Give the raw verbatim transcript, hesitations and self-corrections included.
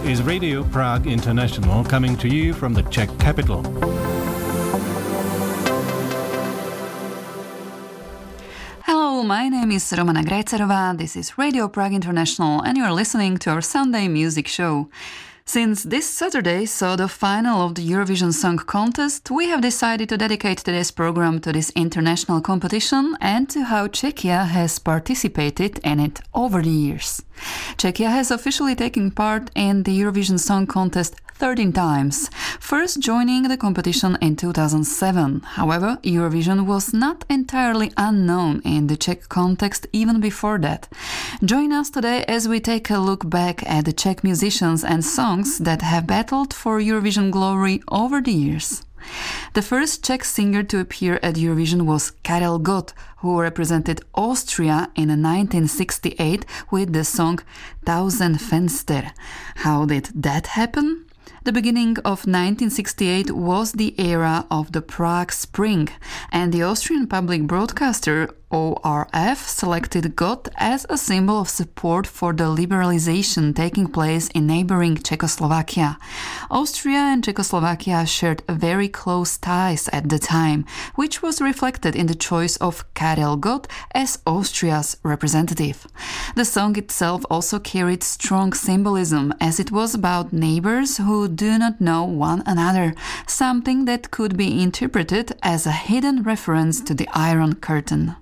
is Radio Prague International, coming to you from the Czech capital. Hello, my name is Romana Grajcerová, this is Radio Prague International, and you're listening to our Sunday music show. Since this Saturday saw the final of the Eurovision Song Contest, we have decided to dedicate today's program to this international competition and to how Czechia has participated in it over the years. Czechia has officially taken part in the Eurovision Song Contest thirteen times, first joining the competition in two thousand seven. However, Eurovision was not entirely unknown in the Czech context even before that. Join us today as we take a look back at the Czech musicians and songs that have battled for Eurovision glory over the years. The first Czech singer to appear at Eurovision was Karel Gott, who represented Austria in nineteen sixty-eight with the song Tausend Fenster. How did that happen? The beginning of nineteen sixty-eight was the era of the Prague Spring, and the Austrian public broadcaster O R F selected Gott as a symbol of support for the liberalization taking place in neighboring Czechoslovakia. Austria and Czechoslovakia shared very close ties at the time, which was reflected in the choice of Karel Gott as Austria's representative. The song itself also carried strong symbolism, as it was about neighbors who do not know one another, something that could be interpreted as a hidden reference to the Iron Curtain.